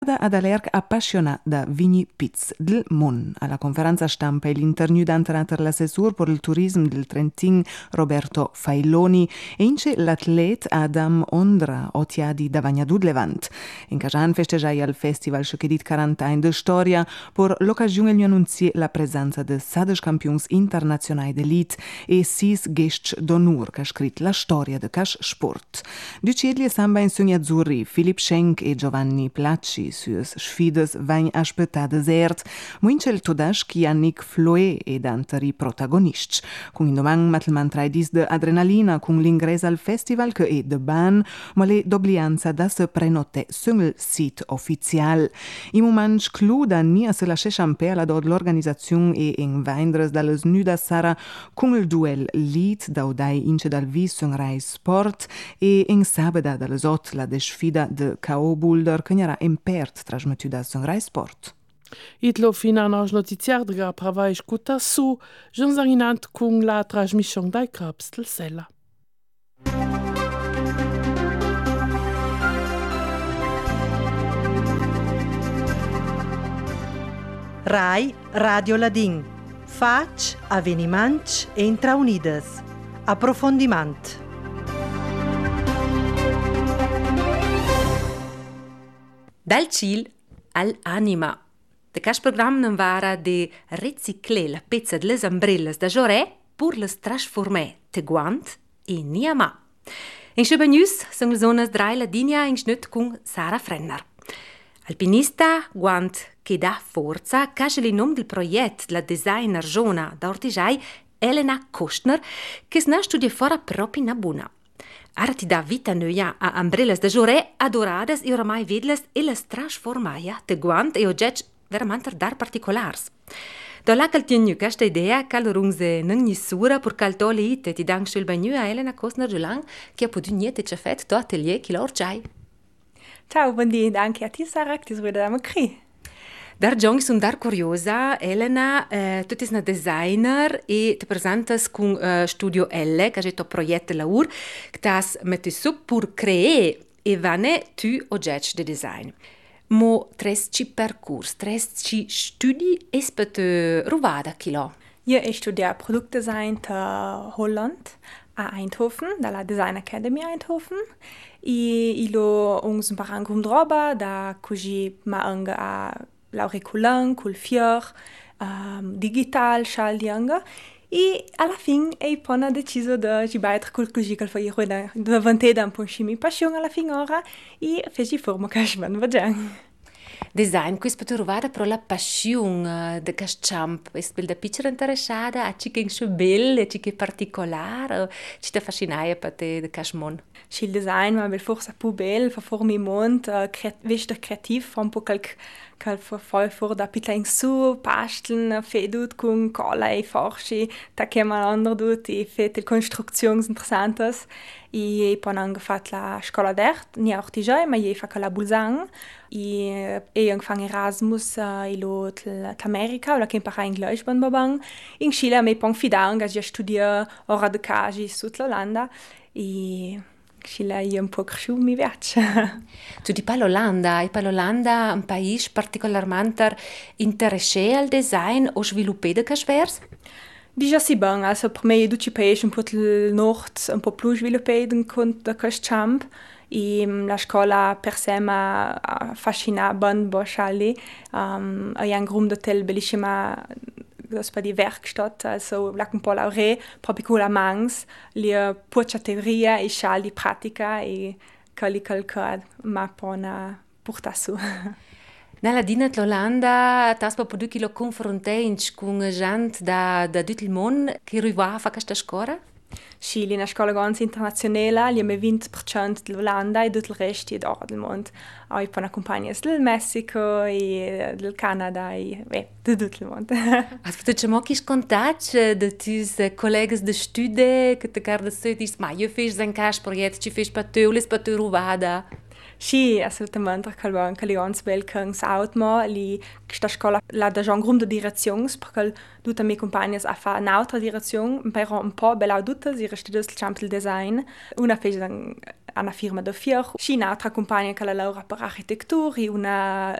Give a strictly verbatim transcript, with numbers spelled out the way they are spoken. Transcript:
ad alerg appassionat da vigni pizz del Mon. Alla conferenza stampa e l'interview d'entrata l'assessore per il turismo del Trentin Roberto Failoni e ince l'atlet Adam Ondra otiadi da Vagnadud Levant. In Cajan festeggiai al festival Schökedit quaranta anni de storia per l'occasione gli annunzi la presenza de sades campions internazionali d'elite e sis gests d'onur che ha scritto la storia de cash sport. Ducedli samba in sogni azzurri Filip Schenk e Giovanni Placci sues sfides vain aspettades ert, muincel todasch chi Yannick Floe ed anteri protagonists. Con indomang matlman traidis de adrenalina con l'ingresso al festival che è de ban, ma le d'oblianza da se prenote sul sit ufficial. I moments clou da nia se lasce champè alla dod l'organizzazione e in vaindres dalles nudas sara con il duel lead da udai ince dal vis sun rai sport e in sabada dalles ot la desfida de K O Boulder che n'era impert trasmettuda sun rai sport. Itlo fina nos notiziar de gra prava escuta su, jons arinant con la trasmission dai caps del Sella. Rai Radio Ladin. Fac, avveniments e intraunides. Approfondiment. Dal Cil all'anima. De cas program non vara de recicler la pezza de les ombrelles da Joré pour les transformer te guant e niama. In Schöbenjus sunt les zonas drei Ladinia in schnut con Sara Frenner. Alpinista guant che dà forza casce il nome del progetto la designer jona d'Ortigiai Elena Kostner che sna studia fora proprio na buna. Ara ti dà vita noia a ombrelles da Joré adoradas e oramai vedles e les transformaia te guant e oggetts veramente dar particolars. Da là cal tienu questa idea cal rungse non nissura per cal toli te ti dank sul bagnu a Elena Kostner Gelang che ha potuto niente c'è fet to atelier che l'orgiai. Ciao, buon dia, anche a ti Sara, che ti sruida da cri. Dar giong sun dar curiosa, Elena, eh, tu tis una designer e ti presentas con uh, Studio L, che è to progetto laur, che tas metti su per creare e vane tu oggetti de design. Mo tres ci percurs, tres ci studi e spete ruvada kilo. Io studio Produktdesign in Holland, a Eindhoven, dalla Design Academy Eindhoven. E ilo uns imparang rum droba, da così ma anga a l'auriculan, col fior, um, digital, scialdianga. E alla fine e poi ho deciso di giocare col così che fai io davanti da un po' mi passione alla fine ora e feci forma che svan vajan. Design, questo per trovare però la passione di questo camp, è da piccolo interessata a ciò che è bello, a ciò che è particolare, ci ti affascina per te di questo mondo. Il design ma forse più bello, fa formi mondo, vesti creativo, fa un po' qualche che fa fuori da pitlang su, pasteln, fedut con cola e forci, da che man andro dut e fete costruzioni interessanti. E poi ho anche fatto la scuola d'arte, non a Ortigiai, ma io ho fatto la Bulzang. E ho fatto Erasmus in America, ho imparato inglese ben babang. In Chile mi ho fidato che io studio ora de casi su l'Olanda e Chile è un po' cresciuto, mi piace. Tu di l'Olanda, e l'Olanda è un paese particolarmente interessato al design o sviluppato che vers? Dice sì bene, also per me tutti i paesi un po' del nord, un po' più sviluppati da questo campo e la scuola per sé mi affascina ben boschali. Um, è un gruppo d'hotel bellissimo. Das war die Werkstatt, also lag un po' laure, proprio con la mans, li puccia teoria e schal di pratica e cali calcad ma pona porta su. Nella dina l'Olanda tas pa podu kilo confronteins con gente da da tutto il mondo che arriva a fare questa scuola? Sì, in una scuola ganz internazionale, li abbiamo venti per cento dell'Olanda e tutto il resto è d'ora del mondo. Poi poi accompagna del Messico e del Canada e beh, di tutto il mondo. Has tu c'è mo chi scontacci de tus colleghi di studio che ti guardano e dici ma io fai un cash progetto, ci fai per te, le per te ruvada. Sì, assolutamente, che va anche Leons bel con Sautma, li sta scuola la da Jean Grum de direzions, perché tutte mie compagne a fa un'altra direzione, però un po' bella tutte, si resta del campo del design, una fece una firma da fior, sì un'altra compagna che la lavora per architettura, una